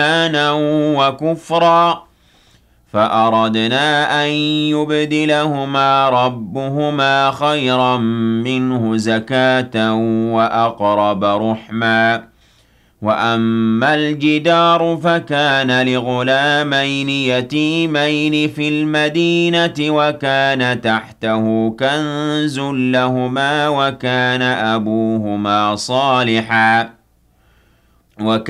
إيمانا وكفرا فأردنا أن يبدلهما ربهما خيرا منه زكاة وأقرب رحما وأما الجدار فكان لغلامين يتيمين في المدينة وكان تحته كنز لهما وكان أبوهما صالحا